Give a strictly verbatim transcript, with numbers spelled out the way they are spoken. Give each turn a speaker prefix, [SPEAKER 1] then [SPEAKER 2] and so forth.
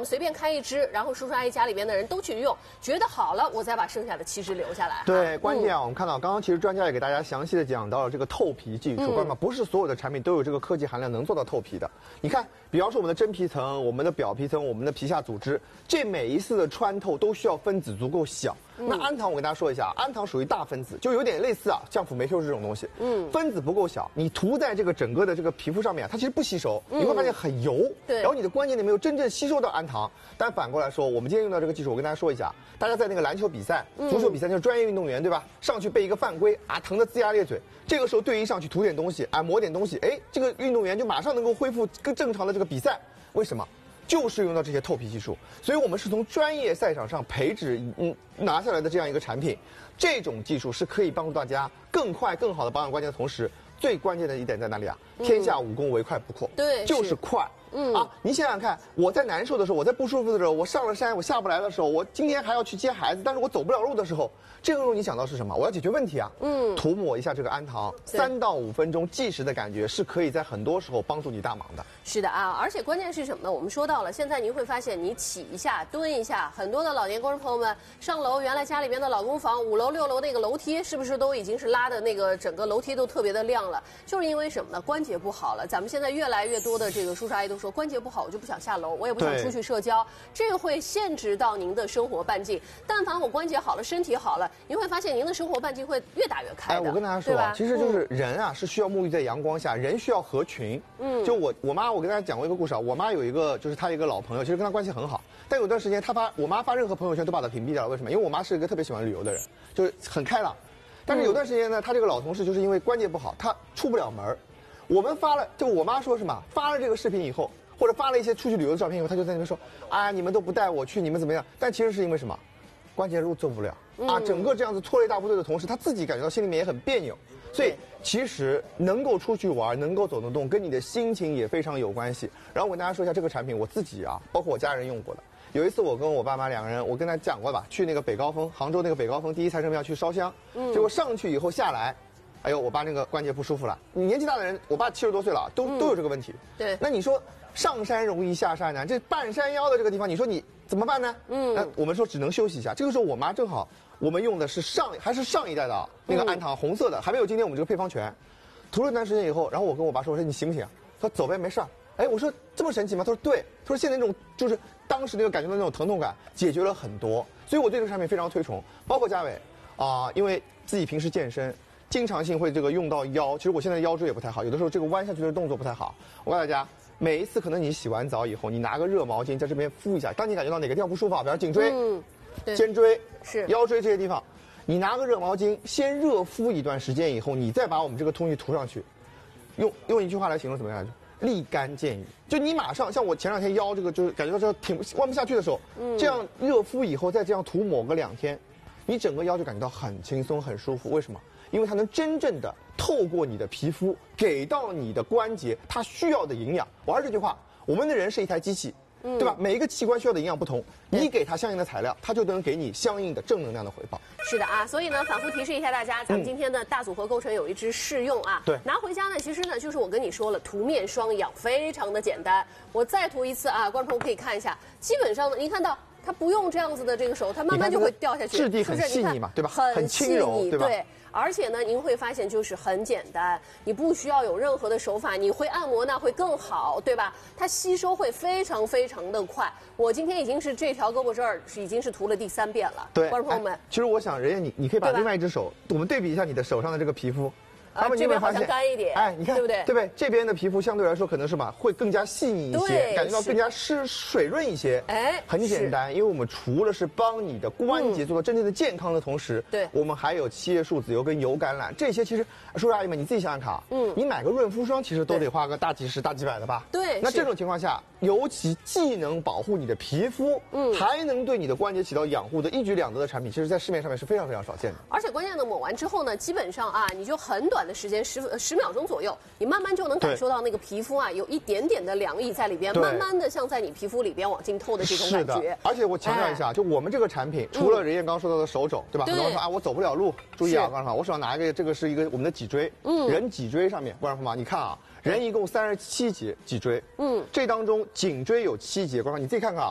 [SPEAKER 1] 们随便开一支，然后叔叔阿姨家里边的人都去用，觉得好了，我再把剩下的七支留下来。
[SPEAKER 2] 对，关键啊，我们看到刚刚其实专家也给大家详细的讲到了这个透皮技术，关嘛、嗯，不是所有的产品都有这个科技含量能做到透皮的。你看，比方说我们的真皮层、我们的表皮层、我们的皮下组织，这每一次的穿透都需要分子足够小。嗯、那氨糖我跟大家说一下，氨糖属于大分子，就有点类似啊，像辅酶 Q 这种东西，嗯，分子不够小，你涂在这个整个的这个皮肤上面，它其实不吸收，嗯、你会发现很油，对，然后你的关节里没有真正吸收到氨糖。但反过来说，我们今天用到这个技术，我跟大家说一下，大家在那个篮球比赛、足球比赛，就是专业运动员对吧？上去背一个犯规啊，疼得龇牙咧嘴，这个时候队医上去涂点东西，啊，抹点东西，哎，这个运动员就马上能够恢复更正常的这个比赛，为什么？就是用到这些透皮技术，所以我们是从专业赛场上培植嗯拿下来的这样一个产品，这种技术是可以帮助大家更快、更好的保养关节的同时，最关键的一点在哪里啊？嗯、天下武功唯快不破，对，就是快。嗯啊，你想想看，我在难受的时候，我在不舒服的时候，我上了山我下不来的时候，我今天还要去接孩子，但是我走不了路的时候，这个时候你想到是什么？我要解决问题啊。嗯，涂抹一下这个氨糖，三到五分钟即时的感觉是可以在很多时候帮助你大忙的。
[SPEAKER 1] 是的啊，而且关键是什么呢？我们说到了，现在您会发现，你起一下、蹲一下，很多的老年工人朋友们上楼，原来家里边的老公房五楼、六楼那个楼梯，是不是都已经是拉的那个整个楼梯都特别的亮了？就是因为什么呢？关节不好了。咱们现在越来越多的这个叔叔阿姨都说，关节不好，我就不想下楼，我也不想出去社交，这个会限制到您的生活半径。但凡我关节好了，身体好了，您会发现您的生活半径会越打越开的。
[SPEAKER 2] 哎，我跟大家说啊，其实就是人啊、嗯、是需要沐浴在阳光下，人需要合群。嗯，就我我妈，我跟大家讲过一个故事啊，我妈有一个就是她一个老朋友，其实跟她关系很好，但有段时间她发我妈发任何朋友圈都把她屏蔽掉了，为什么？因为我妈是一个特别喜欢旅游的人，就是很开朗。但是有段时间呢，她这个老同事就是因为关节不好，她出不了门。我们发了，就我妈说什么，发了这个视频以后。或者发了一些出去旅游的照片以后，他就在那边说：“啊，你们都不带我去，你们怎么样？”但其实是因为什么？关节路做不了啊，整个这样子拖累大部队的同时，他自己感觉到心里面也很别扭。所以其实能够出去玩，能够走得动，跟你的心情也非常有关系。然后我跟大家说一下这个产品，我自己啊，包括我家人用过的。有一次我跟我爸妈两个人，我跟他讲过吧，去那个北高峰，杭州那个北高峰第一财神庙去烧香，结果上去以后下来。哎呦，我爸那个关节不舒服了。你年纪大的人，我爸七十多岁了，都、嗯、都有这个问题。对，那你说上山容易下山难，这半山腰的这个地方，你说你怎么办呢？嗯，那我们说只能休息一下。这个时候我妈正好，我们用的是上还是上一代的那个氨糖，红色的，还没有今天我们这个配方全。涂了一段时间以后，然后我跟我爸说，我说你行不行？他说走呗，没事儿。哎，我说这么神奇吗？他说对。他说现在那种就是当时那个感觉到那种疼痛感解决了很多，所以我对这个产品非常推崇。包括嘉伟啊、呃，因为自己平时健身。经常性会这个用到腰，其实我现在腰椎也不太好，有的时候这个弯下去的动作不太好。我告诉大家，每一次可能你洗完澡以后，你拿个热毛巾在这边敷一下，当你感觉到哪个地方不舒服，比方颈椎、嗯、肩椎、是腰椎这些地方，你拿个热毛巾先热敷一段时间以后，你再把我们这个东西涂上去，用用一句话来形容怎么样？立竿见影。就你马上像我前两天腰这个就是感觉到这挺弯不下去的时候，嗯、这样热敷以后再这样涂抹个两天，你整个腰就感觉到很轻松很舒服。为什么？因为它能真正的透过你的皮肤给到你的关节它需要的营养。我还是这句话，我们的人是一台机器，嗯、对吧？每一个器官需要的营养不同，你给它相应的材料，它就能给你相应的正能量的回报。
[SPEAKER 1] 是的啊，所以呢，反复提示一下大家，咱们今天的大组合构成有一支试用啊，对，拿回家呢，其实呢，就是我跟你说了，涂面霜养，非常的简单。我再涂一次啊，观众朋友可以看一下，基本上呢，您看到。它不用这样子的这个手，它慢慢就会掉下去。
[SPEAKER 2] 质地很细腻嘛，对吧？
[SPEAKER 1] 很
[SPEAKER 2] 轻柔，对吧？
[SPEAKER 1] 对，而且呢，您会发现就是很简单，你不需要有任何的手法，你会按摩那会更好，对吧？它吸收会非常非常的快。我今天已经是这条胳膊这儿是已经是涂了第三遍了。
[SPEAKER 2] 对，
[SPEAKER 1] 观众朋友们，
[SPEAKER 2] 其实我想，人家你你可以把另外一只手，我们对比一下你的手上的这个皮肤。
[SPEAKER 1] 啊，这边好像干一点，
[SPEAKER 2] 哎，你看，
[SPEAKER 1] 对不对？
[SPEAKER 2] 对不对？这边的皮肤相对来说可能是嘛，会更加细腻一些，感觉到更加湿水润一些。哎，很简单，因为我们除了是帮你的关节做到真正的健康的同时，对，我们还有七叶树籽油跟油橄榄这些，其实叔叔阿姨们你自己想想看啊，嗯，你买个润肤霜其实都得花个大几十、大几百的吧？对。那这种情况下，尤其既能保护你的皮肤，嗯，还能对你的关节起到养护的一举两得的产品，其实在市面上面是非常非常少见的。
[SPEAKER 1] 而且关键的抹完之后呢，基本上啊，你就很短的时间十十秒钟左右，你慢慢就能感受到那个皮肤啊有一点点的凉意在里边，慢慢的像在你皮肤里边往进透的这种感觉。
[SPEAKER 2] 是的，而且我强调一下，哎、就我们这个产品，除了人家刚刚说到的手肘，对吧？很多人说啊，我走不了路，注意啊，观众朋友，我手上拿一个，这个是一个我们的脊椎，嗯，人脊椎上面，观众朋友，你看啊，人一共三十七节脊椎，嗯，这当中颈椎有七节，观众朋友你自己看看啊。